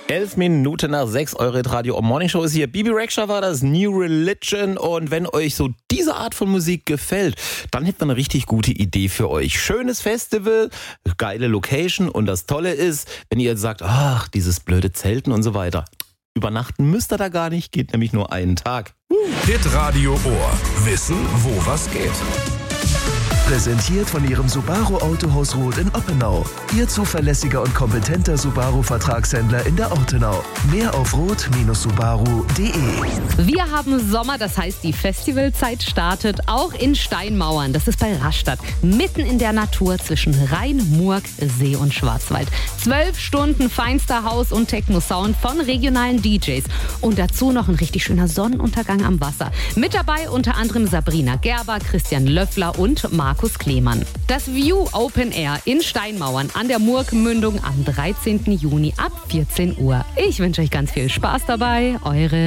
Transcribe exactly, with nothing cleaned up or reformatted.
Elf Minuten nach sechs, eure Radio Morning Show ist hier. Bibi Rexha war das, New Religion. Und wenn euch so diese Art von Musik gefällt, dann hätten wir eine richtig gute Idee für euch. Schönes Festival, geile Location und das Tolle ist, wenn ihr sagt, ach, dieses blöde Zelten und so weiter. Übernachten müsst ihr da gar nicht, geht nämlich nur einen Tag. Hitradio Ohr. Wissen, wo was geht. Präsentiert von Ihrem Subaru Autohaus Roth in Oppenau. Ihr zuverlässiger und kompetenter Subaru-Vertragshändler in der Ortenau. Mehr auf roth Subaru punkt de. Wir haben Sommer, das heißt, die Festivalzeit startet auch in Steinmauern. Das ist bei Rastatt, mitten in der Natur zwischen Rhein, Murg, See und Schwarzwald. Zwölf Stunden feinster Haus- und Techno-Sound von regionalen D Js. Und dazu noch ein richtig schöner Sonnenuntergang am Wasser. Mit dabei unter anderem Sabrina Gerber, Christian Löffler und Markus Klemann. Das View Open Air in Steinmauern an der Murgmündung am dreizehnten Juni ab vierzehn Uhr. Ich wünsche euch ganz viel Spaß dabei. Eure